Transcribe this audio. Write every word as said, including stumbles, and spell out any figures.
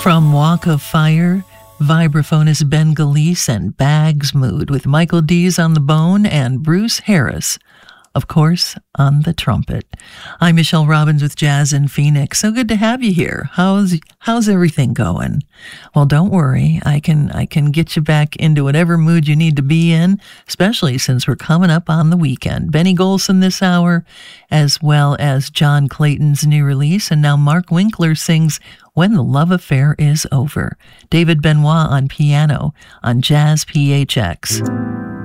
From Walk of Fire, vibraphonist Ben Galice and Bags Mood with Michael Dees on the bone and Bruce Harris, of course, on the trumpet. I'm Michelle Robbins with Jazz in Phoenix. So good to have you here. How's how's everything going? Well, don't worry. I can I can get you back into whatever mood you need to be in, especially since we're coming up on the weekend. Benny Golson this hour, as well as John Clayton's new release, and now Mark Winkler sings When the Love Affair is Over. David Benoit on piano on Jazz P H X.